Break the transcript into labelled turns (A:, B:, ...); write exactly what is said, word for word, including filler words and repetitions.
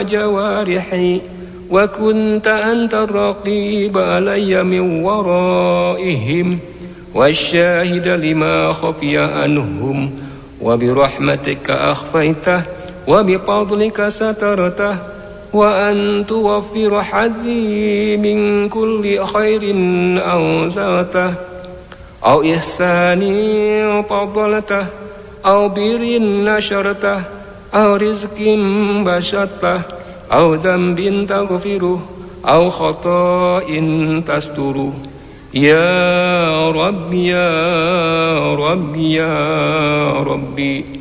A: جوارحي وكنت أنت الرقيب علي من ورائهم والشاهد لما خفي عنهم وبرحمتك أخفيته وبفضلك سترته وأن توفر حظي من كل خير أنزلته أو إحسان فضلته أو بر نشرته أو رزق بسطته أو ذنب تغفره أو خطأ تستره يا رب يا رب يا ربي